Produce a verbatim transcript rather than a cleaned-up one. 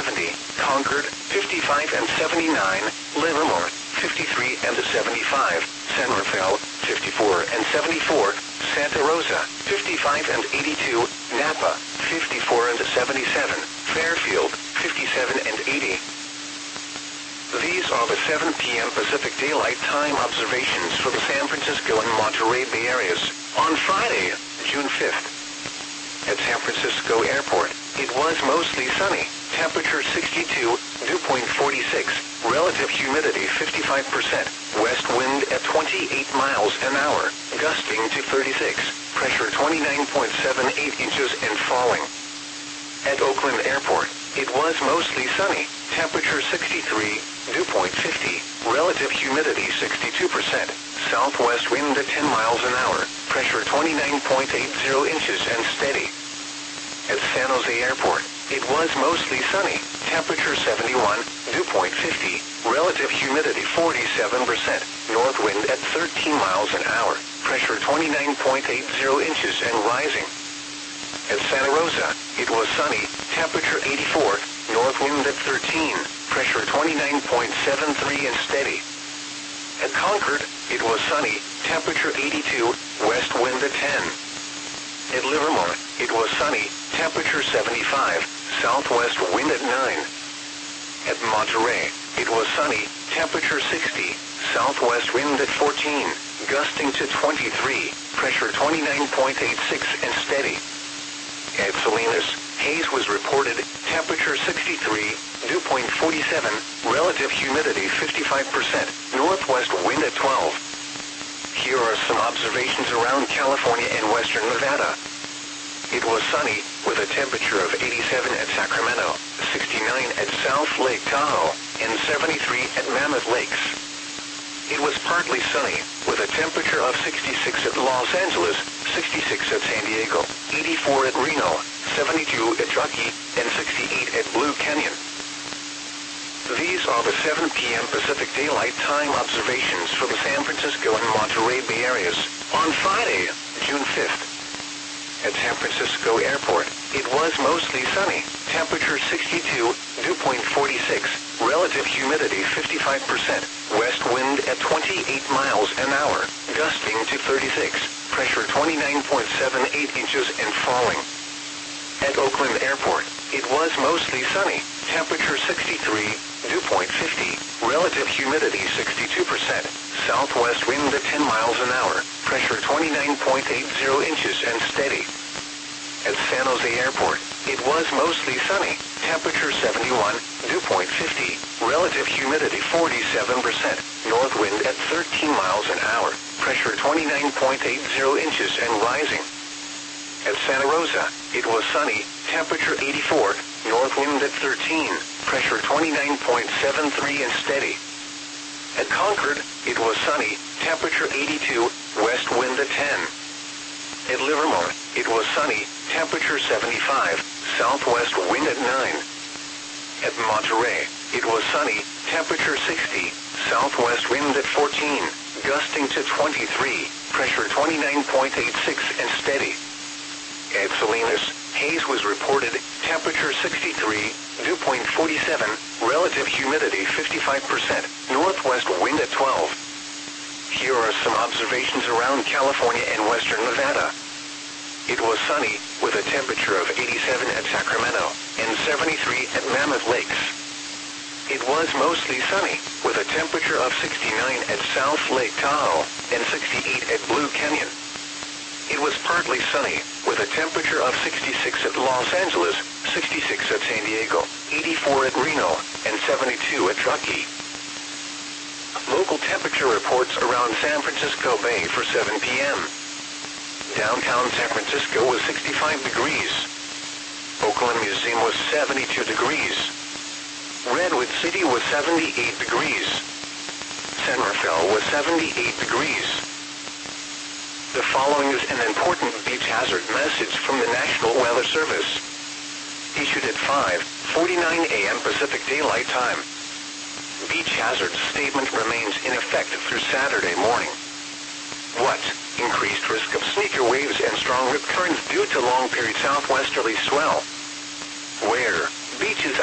seventy, Concord, fifty-five and seventy-nine, Livermore, fifty-three and seventy-five, San Rafael, fifty-four and seventy-four, Santa Rosa, fifty-five and eighty-two, Napa, fifty-four and seventy-seven, Fairfield, fifty-seven and eighty. These are the seven p m Pacific Daylight Time observations for the San Francisco and Monterey Bay areas on Friday, June fifth. At San Francisco Airport, it was mostly sunny, temperature sixty-two, dew point forty-six, relative humidity fifty-five percent, west wind at twenty-eight miles an hour, gusting to thirty-six, pressure twenty-nine point seven eight inches and falling. At Oakland Airport, it was mostly sunny, temperature sixty-three, dew point fifty, relative humidity sixty-two percent, southwest wind at ten miles an hour, pressure twenty-nine point eight zero inches and steady. At San Jose Airport, it was mostly sunny, temperature seventy-one, dew point fifty, relative humidity forty-seven percent, north wind at thirteen miles an hour, pressure twenty-nine point eight zero inches and rising. At Santa Rosa, it was sunny, temperature eighty-four, north wind at thirteen, pressure twenty-nine point seven three and steady. At Concord, it was sunny, temperature eighty-two, west wind at ten. At Livermore, it was sunny, temperature seventy-five, southwest wind at nine. At Monterey, it was sunny, temperature sixty, southwest wind at fourteen, gusting to twenty-three, pressure twenty-nine point eight six and steady. At Salinas, haze was reported, temperature sixty-three, dew point forty-seven, relative humidity fifty-five percent, northwest wind at twelve. Here are some observations around California and western Nevada. It was sunny, with a temperature of eighty-seven at Sacramento, sixty-nine at South Lake Tahoe, and seventy-three at Mammoth Lakes. It was partly sunny, with a temperature of sixty-six at Los Angeles, sixty-six at San Diego, eighty-four at Reno, seventy-two at Truckee, and sixty-eight at Blue Canyon. These are the seven p m Pacific Daylight Time observations for the San Francisco and Monterey Bay areas on Friday, June fifth. At San Francisco Airport, it was mostly sunny, temperature sixty-two, dew point forty-six, relative humidity fifty-five percent, west wind at twenty-eight miles an hour, gusting to thirty-six, pressure twenty-nine point seven eight inches and falling. At Oakland Airport, it was mostly sunny, temperature sixty-three, dew point fifty, relative humidity sixty-two percent, southwest wind at ten miles an hour, pressure twenty-nine point eight zero inches and steady. At San Jose Airport, it was mostly sunny, temperature seventy-one, dew point fifty, relative humidity forty-seven percent, north wind at thirteen miles an hour, pressure twenty-nine point eight zero inches and rising. At Santa Rosa, it was sunny, temperature eighty-four, north wind at thirteen, pressure twenty-nine point seven three and steady. At Concord, it was sunny, temperature eighty-two, west wind at ten. At Livermore, it was sunny, temperature seventy-five, southwest wind at nine. At Monterey, it was sunny, temperature sixty, southwest wind at fourteen, gusting to twenty-three, pressure twenty-nine point eight six and steady. At Salinas, haze was reported, temperature sixty-three, dew point forty-seven, relative humidity fifty-five percent, northwest wind at twelve. Here are some observations around California and western Nevada. It was sunny, with a temperature of eighty-seven at Sacramento, and seventy-three at Mammoth Lakes. It was mostly sunny, with a temperature of sixty-nine at South Lake Tahoe, and sixty-eight at Blue Canyon. It was partly sunny, with a temperature of sixty-six at Los Angeles, sixty-six at San Diego, eighty-four at Reno, and seventy-two at Truckee. Local temperature reports around San Francisco Bay for seven p m Downtown San Francisco was sixty-five degrees. Oakland Museum was seventy-two degrees. Redwood City was seventy-eight degrees. San Rafael was seventy-eight degrees. The following is an important beach hazard message from the National Weather Service. Issued at five forty-nine a m Pacific Daylight Time. Beach hazard statement remains in effect through Saturday morning. What? Increased risk of sneaker waves and strong rip currents due to long-period southwesterly swell. Where? Beaches